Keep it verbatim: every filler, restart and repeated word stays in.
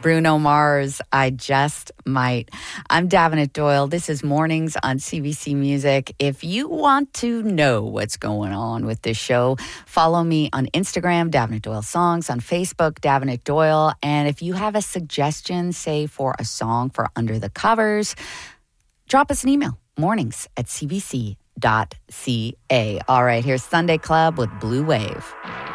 Bruno Mars, I Just Might. I'm Davenant Doyle. This is Mornings on C B C Music. If you want to know what's going on with this show, follow me on Instagram, Davenant Doyle Songs, on Facebook, Davenant Doyle. And if you have a suggestion, say for a song for Under the Covers, drop us an email, mornings at c b c dot c a. All right, here's Sunday Club with Blue Wave.